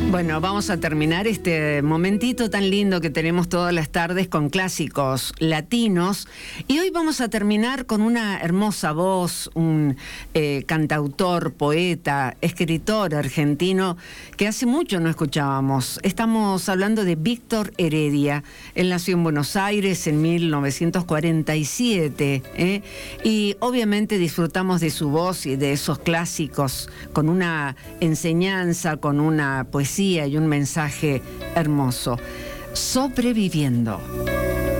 Bueno, vamos a terminar este momentito tan lindo que tenemos todas las tardes con clásicos latinos. Y hoy vamos a terminar con una hermosa voz, un cantautor, poeta, escritor argentino que hace mucho no escuchábamos. Estamos hablando de Víctor Heredia. Él nació en Buenos Aires en 1947, y obviamente disfrutamos de su voz y de esos clásicos con una enseñanza, con una poesía y un mensaje hermoso. Sobreviviendo.